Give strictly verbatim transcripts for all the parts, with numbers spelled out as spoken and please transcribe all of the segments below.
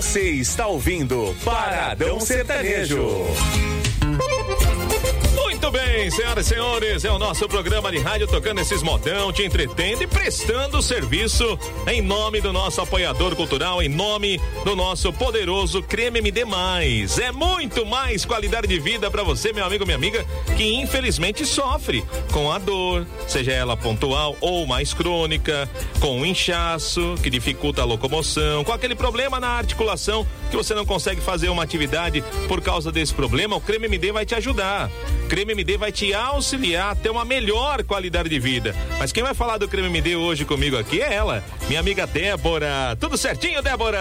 Você está ouvindo Paradão Sertanejo. Muito bem, senhoras e senhores, é o nosso programa de rádio tocando esses modão, te entretendo e prestando serviço em nome do nosso apoiador cultural, em nome do nosso poderoso Creme M D mais. É muito mais qualidade de vida para você, meu amigo, minha amiga, que infelizmente sofre com a dor, seja ela pontual ou mais crônica, com o inchaço que dificulta a locomoção, com aquele problema na articulação que você não consegue fazer uma atividade por causa desse problema. O Creme M D vai te ajudar. Creme M D vai te auxiliar a ter uma melhor qualidade de vida. Mas quem vai falar do Creme M D hoje comigo aqui é ela, minha amiga Débora. Tudo certinho, Débora?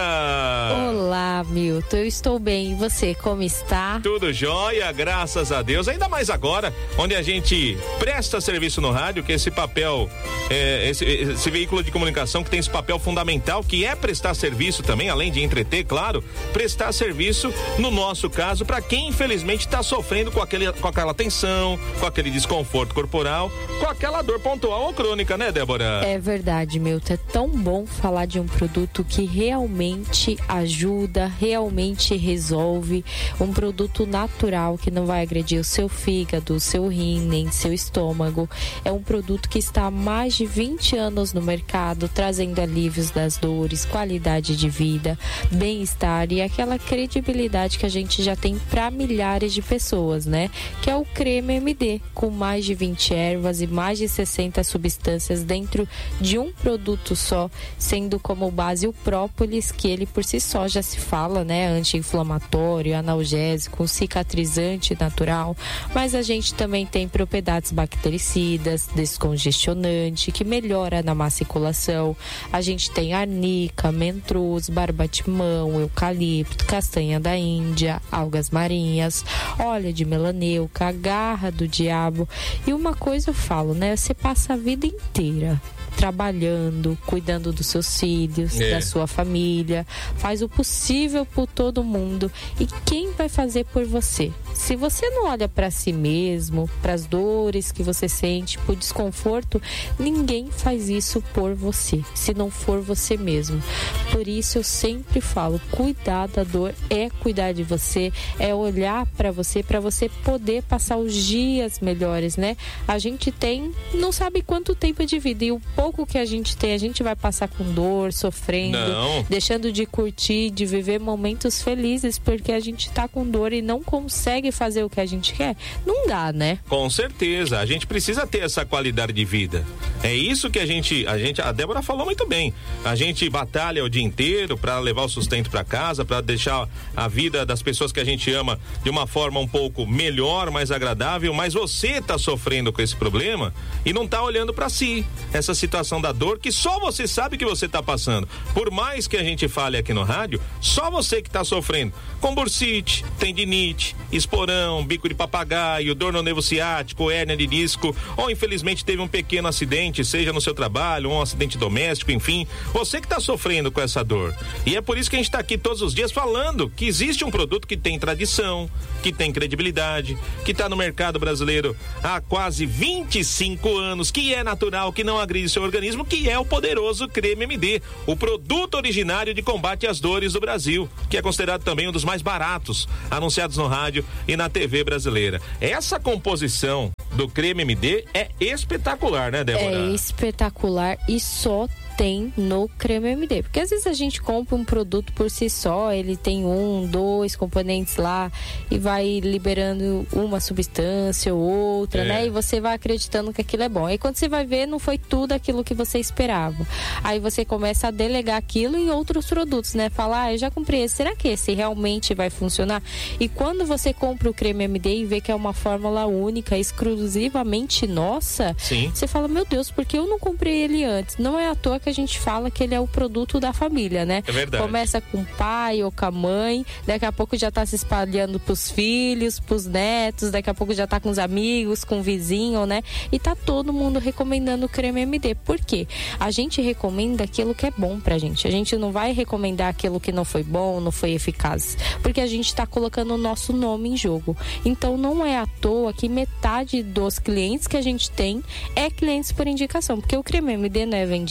Olá, Milton. Eu estou bem. E você, como está? Tudo jóia, graças a Deus. Ainda mais agora, onde a gente presta serviço no rádio, que esse papel, é, esse, esse veículo de comunicação que tem esse papel fundamental, que é prestar serviço também, além de entreter, claro, prestar serviço, no nosso caso, para quem infelizmente está sofrendo com, aquele, com aquela tensão, com aquele desconforto corporal, com aquela dor pontual ou crônica, né, Débora? É verdade, Milton. É tão bom falar de um produto que realmente ajuda, realmente resolve, um produto natural que não vai agredir o seu fígado, o seu rim, nem seu estômago. É um produto que está há mais de vinte anos no mercado, trazendo alívios das dores, qualidade de vida, bem-estar e aquela credibilidade que a gente já tem para milhares de pessoas, né? Que é o Creme M D, com mais de vinte ervas e mais de sessenta substâncias dentro de um produto só, sendo como base o própolis, que ele por si só já se fala, né? Anti-inflamatório, analgésico, cicatrizante natural, mas a gente também tem propriedades bactericidas, descongestionante, que melhora na maculação. A gente tem arnica, mentros, barbatimão, eucalipto, castanha da Índia, algas marinhas, óleo de melaneuca, garra do diabo. E uma coisa eu falo, né? Você passa a vida inteira trabalhando, cuidando dos seus filhos, é. da sua família, faz o possível por todo mundo. E quem vai fazer por você? Se você não olha para si mesmo, para as dores que você sente, por desconforto, ninguém faz isso por você, se não for você mesmo. Por isso eu sempre falo, cuidar da dor é cuidar de você, é olhar para você, para você poder passar os dias melhores, né? A gente tem, não sabe quanto tempo de vida, e o pouco que a gente tem, a gente vai passar com dor, sofrendo, não. deixando de curtir, de viver momentos felizes, porque a gente tá com dor e não consegue fazer o que a gente quer. Não dá, né? Com certeza, a gente precisa ter essa qualidade de vida. É isso que a gente, a gente, a Débora falou muito bem. A gente batalha o dia inteiro para levar o sustento para casa, para deixar a vida das pessoas que a gente ama de uma forma um pouco melhor, mais agradável, mas você tá sofrendo com esse problema e não tá olhando para si. Essa situação da dor que só você sabe que você tá passando. Por mais que a gente fale aqui no rádio, só você que tá sofrendo com bursite, tendinite, esporão, bico de papagaio, dor no nervo ciático, hérnia de disco, ou infelizmente teve um pequeno acidente, seja no seu trabalho, ou um acidente doméstico, enfim, você que tá sofrendo com essa dor. E é por isso que a gente tá aqui todos os dias falando que existe um produto que tem tradição, que tem credibilidade, que tá no mercado brasileiro há quase vinte e cinco anos, que é natural, que não agride seu organismo, que é o poderoso Creme M D, o produto originário de combate às dores do Brasil, que é considerado também um dos mais baratos anunciados no rádio e na T V brasileira. Essa composição do Creme M D é espetacular, né, Débora? É espetacular e só tem no Creme M D, porque às vezes a gente compra um produto por si só, ele tem um, dois componentes lá e vai liberando uma substância ou outra, é. né? E você vai acreditando que aquilo é bom. Aí quando você vai ver, não foi tudo aquilo que você esperava. Aí você começa a delegar aquilo em outros produtos, né? Falar, ah, eu já comprei esse, será que esse realmente vai funcionar? E quando você compra o Creme M D e vê que é uma fórmula única, exclusivamente nossa, Sim. você fala, meu Deus, por que eu não comprei ele antes? Não é à toa que a gente fala que ele é o produto da família, né? É verdade. Começa com o pai ou com a mãe, daqui a pouco já tá se espalhando pros filhos, pros netos, daqui a pouco já tá com os amigos, com o vizinho, né? E tá todo mundo recomendando o Creme M D. Por quê? A gente recomenda aquilo que é bom pra gente. A gente não vai recomendar aquilo que não foi bom, não foi eficaz, porque a gente tá colocando o nosso nome em jogo. Então não é à toa que metade dos clientes que a gente tem é clientes por indicação, porque o Creme M D não é vendido em farmácia,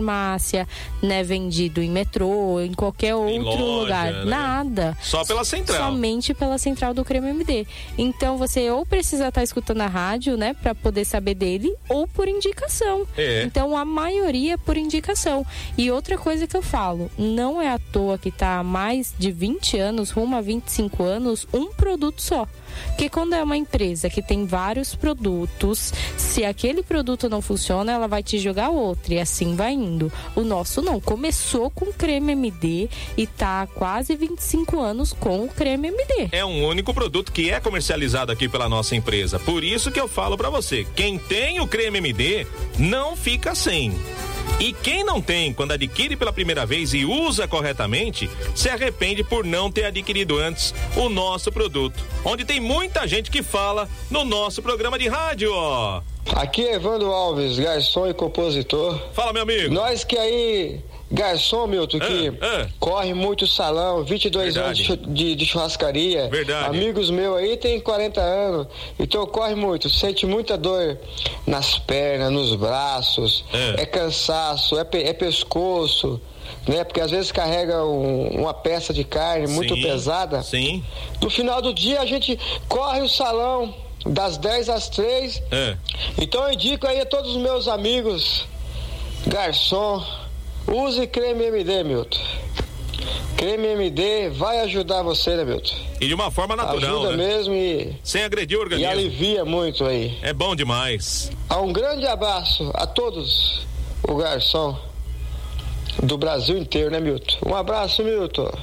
farmácia, não é vendido em metrô, em qualquer outro em loja, lugar. Né? Nada. Só pela central. Somente pela central do Creme M D. Então você ou precisa estar escutando a rádio, né, para poder saber dele, ou por indicação. É. Então a maioria é por indicação. E outra coisa que eu falo, não é à toa que tá há mais de vinte anos, rumo a vinte e cinco anos, um produto só. Porque quando é uma empresa que tem vários produtos, se aquele produto não funciona, ela vai te jogar outro e assim vai indo. O nosso não, começou com creme M D e tá há quase vinte e cinco anos com o creme M D. É um único produto que é comercializado aqui pela nossa empresa. Por isso que eu falo pra você, quem tem o creme M D não fica sem. E quem não tem, quando adquire pela primeira vez e usa corretamente, se arrepende por não ter adquirido antes o nosso produto. Onde tem muita gente que fala no nosso programa de rádio, ó. Aqui é Evandro Alves, garçom e compositor. Fala, meu amigo. Nós que aí, garçom, Milton, que ah, ah. corre muito salão, vinte e dois Verdade. anos de, de, de churrascaria. Verdade. Amigos meus aí tem quarenta anos, então corre muito, sente muita dor nas pernas, nos braços, é, é cansaço, é, é pescoço, né? Porque às vezes carrega um, uma peça de carne muito sim, pesada. Sim. No final do dia a gente corre o salão das dez às três. É. Então eu indico aí a todos os meus amigos, garçom, use creme M D, Milton. Creme M D vai ajudar você, né, Milton? E de uma forma natural, ajuda, né? Mesmo e... sem agredir o organismo. E alivia muito aí. É bom demais. Um grande abraço a todos, o garçom do Brasil inteiro, né, Milton? Um abraço, Milton.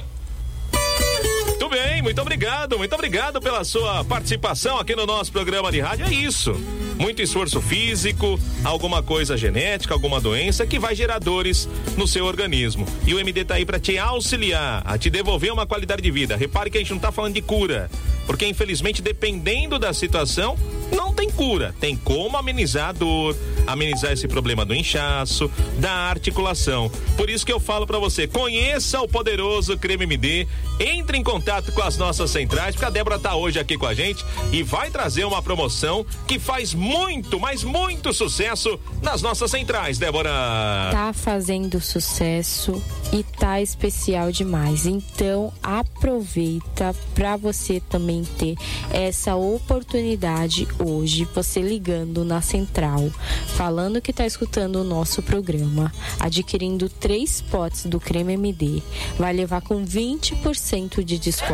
Muito bem, muito obrigado, muito obrigado pela sua participação aqui no nosso programa de rádio. É isso, muito esforço físico, alguma coisa genética, alguma doença que vai gerar dores no seu organismo. E o M D tá aí para te auxiliar, a te devolver uma qualidade de vida. Repare que a gente não tá falando de cura, porque infelizmente dependendo da situação, não tem cura. Tem como amenizar a dor, amenizar esse problema do inchaço, da articulação. Por isso que eu falo para você, conheça o poderoso creme M D, entre em contato com as nossas centrais, porque a Débora tá hoje aqui com a gente e vai trazer uma promoção que faz muito, mas muito sucesso nas nossas centrais, Débora. Tá fazendo sucesso e tá especial demais. Então aproveita para você também ter essa oportunidade hoje, você ligando na central, falando que tá escutando o nosso programa, adquirindo três potes do creme M D, vai levar com vinte por cento de desconto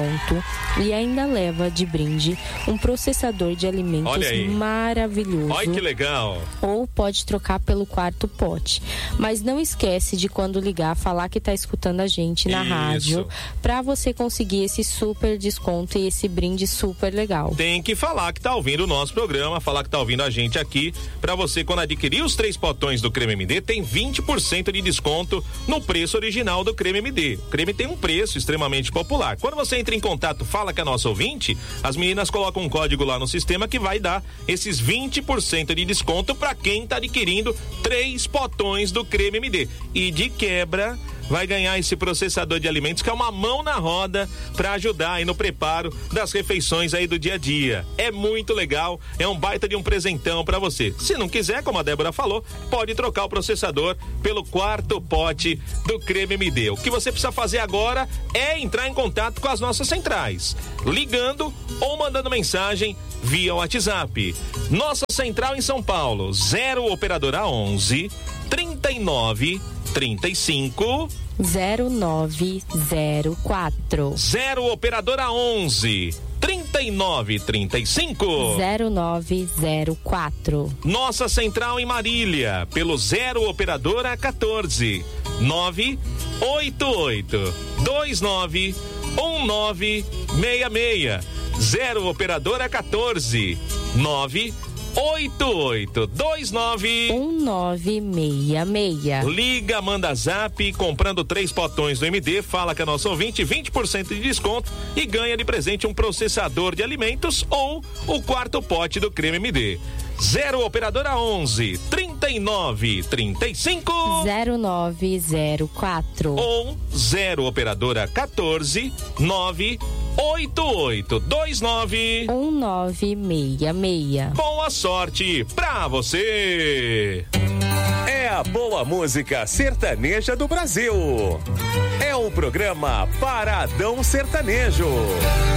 e ainda leva de brinde um processador de alimentos maravilhoso. Olha que legal. Ou pode trocar pelo quarto pote. Mas não esquece de quando ligar, falar que tá escutando a gente na Isso. rádio, para você conseguir esse super desconto e esse brinde super legal. Tem que falar que tá ouvindo o nosso programa, falar que tá ouvindo a gente aqui, para você quando adquirir os três potões do creme M D, tem vinte por cento de desconto no preço original do creme M D. O creme tem um preço extremamente popular. Quando você entra em contato, fala que é nosso ouvinte, as meninas colocam um código lá no sistema que vai dar esses vinte por cento de desconto para quem tá adquirindo três potões do creme M D. E de quebra, vai ganhar esse processador de alimentos que é uma mão na roda para ajudar aí no preparo das refeições aí do dia a dia. É muito legal, é um baita de um presentão para você. Se não quiser, como a Débora falou, pode trocar o processador pelo quarto pote do creme M D. O que você precisa fazer agora é entrar em contato com as nossas centrais, ligando ou mandando mensagem via WhatsApp. Nossa central em São Paulo, zero operadora onze, trinta e nove, trinta e cinco, zero nove zero quatro. Zero operadora onze, trinta e nove, trinta e cinco, zero nove zero quatro. Nossa central em Marília, pelo zero operadora quatorze, nove oito oito, dois nove, um nove seis seis. Zero operadora quatorze, nove oito oito dois nove um nove seis seis. Liga, manda zap, comprando três potões do M D, fala que é nosso ouvinte, vinte por cento de desconto e ganha de presente um processador de alimentos ou o quarto pote do creme M D. Zero operadora onze, trinta e nove, trinta e cinco, zero nove zero quatro. Ou zero operadora quatorze, nove oito oito dois nove um nove seis seis. Boa sorte pra você! É a boa música sertaneja do Brasil. É o programa Paradão Sertanejo.